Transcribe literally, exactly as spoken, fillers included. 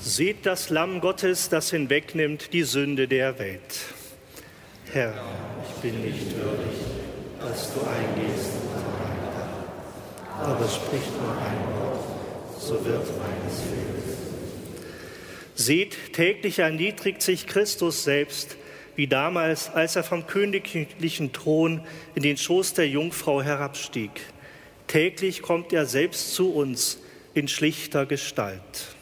Seht das Lamm Gottes, das hinwegnimmt die Sünde der Welt. Herr, ich bin nicht würdig, dass du eingehst unter mein Dach. Aber sprich nur ein Wort, so wird meines Willens. Seht, täglich erniedrigt sich Christus selbst, wie damals, als er vom königlichen Thron in den Schoß der Jungfrau herabstieg. Täglich kommt er selbst zu uns in schlichter Gestalt.